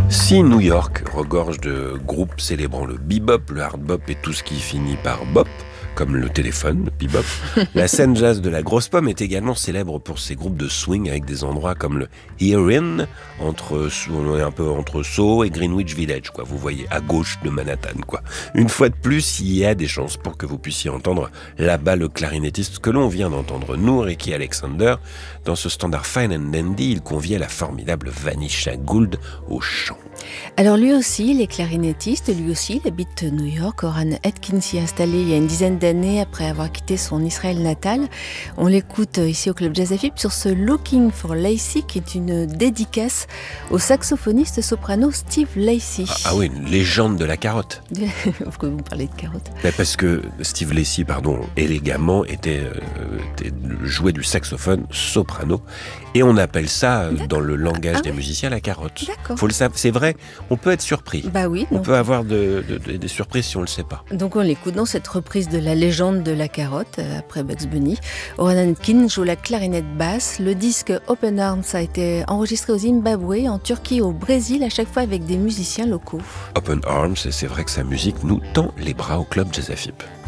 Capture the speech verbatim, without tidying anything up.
Si New York regorge de groupes célébrant le bebop, le hard bop et tout ce qui finit par bop, comme le téléphone, le bebop, la scène jazz de la Grosse Pomme est également célèbre pour ses groupes de swing avec des endroits comme le Erin, entre, on est un peu entre Soho et Greenwich Village, quoi. Vous voyez, à gauche de Manhattan, quoi. Une fois de plus, il y a des chances pour que vous puissiez entendre là-bas le clarinettiste que l'on vient d'entendre, nous, Ricky Alexander. Dans ce standard Fine and Dandy, il conviait la formidable Vanisha Gould au chant. Alors lui aussi, il est clarinettiste, lui aussi, il habite New York. Oran Atkins s'y est installé il y a une dizaine d'années après avoir quitté son Israël natal. On l'écoute ici au Club Jazz F I P sur ce Looking for Lacey, qui est une dédicace au saxophoniste soprano Steve Lacy. Ah, ah oui, une légende de la carotte. Pourquoi vous parlez de carotte ? Mais parce que Steve Lacy, pardon, élégamment, était, euh, était jouait du saxophone soprano. Et on appelle ça, D'accord. dans le langage ah, des ouais. musiciens, la carotte. D'accord. Faut le savoir, c'est vrai, on peut être surpris. Bah oui. On donc... peut avoir de, de, de, des surprises si on le sait pas. Donc on l'écoute dans cette reprise de la légende de la carotte, euh, après Bugs Bunny. Oran Atkins joue la clarinette basse. Le disque Open Arms a été enregistré au Zimbabwe, en Turquie, au Brésil, à chaque fois avec des musiciens locaux. Open Arms, et c'est vrai que sa musique nous tend les bras au Club Jazz F I P.